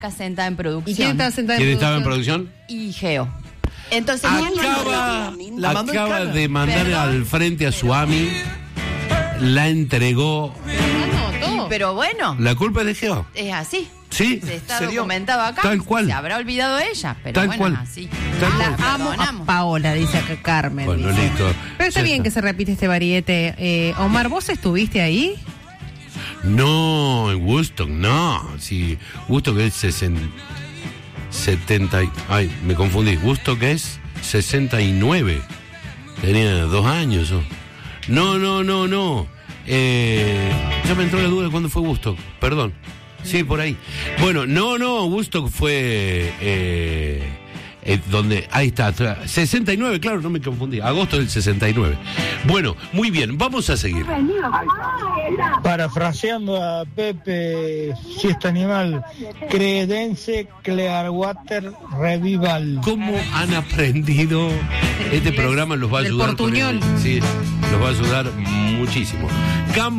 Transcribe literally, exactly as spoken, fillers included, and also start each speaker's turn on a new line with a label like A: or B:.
A: sentada en producción.
B: ¿Y quién estaba sentada en
C: ¿Quién
B: producción?
C: estaba en producción?
A: Y Geo. Entonces,
C: Acaba,
D: La mandó en
C: acaba
D: cana.
C: de mandar
A: Perdón,
C: al frente a su AMI, la entregó.
B: No, todo.
A: pero bueno,
C: La culpa es de Geo.
A: es así.
C: Sí,
A: Se está
D: se dio.
A: documentado acá.
C: Tal cual.
A: Se habrá olvidado ella, pero
C: Tal
A: bueno,
C: cual.
A: es así.
C: Tal
A: La
C: cual.
B: Amo a
A: perdonamos.
B: Paola, dice acá Carmen.
C: Bueno,
B: dice.
C: listo.
B: Pero está
C: Ya
B: bien
C: está.
B: que se repite este variete. Eh, Omar, ¿vos estuviste ahí?
C: No, en Woodstock, no. Sí, Woodstock es sesenta, setenta. y- Ay, me confundí. Woodstock es sesenta y nueve. Tenía dos años yo. No, no, no, no. Eh, ya me entró la duda de cuándo fue Woodstock. Perdón. Sí, por ahí. Bueno, no, no, Woodstock fue... Eh, eh, donde, ahí está, sesenta y nueve, claro, no me confundí, agosto del sesenta y nueve. Bueno, muy bien, vamos a seguir.
E: Parafraseando a Pepe Fiesta Animal, Credense Clearwater Revival.
C: ¿Cómo han aprendido? Este programa los va a
B: Del
C: ayudar con el-
B: portuñol.
C: sí, los va a ayudar muchísimo. Cam